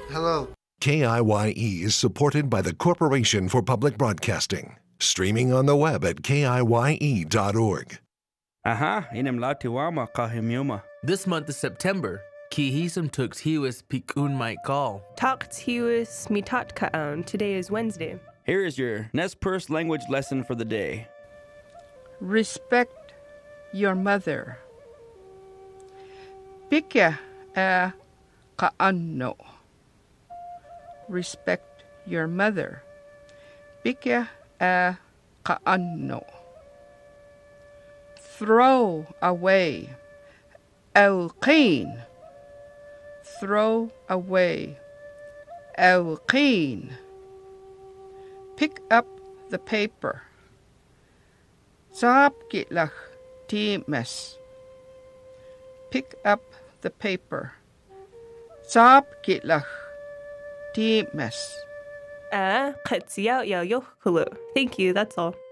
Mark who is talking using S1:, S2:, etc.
S1: Hello.
S2: KIYE is supported by the Corporation for Public Broadcasting. Streaming on the web at KIYE.org.
S3: This month is September. Kihisum tux hiwis pikun might call.
S4: Takt hiwis mitat kaon. Today is Wednesday.
S5: Here is your Nez Perce language lesson for the day.
S6: Respect your mother. Pikya a kaanno. Respect your mother. Pikya a kaanno. Throw away. Alqeen. Throw away. Alqeen. Pick up the paper. Saabkitlach times. Pick up the paper. Saabkitlach times.
S4: Thank you, that's all.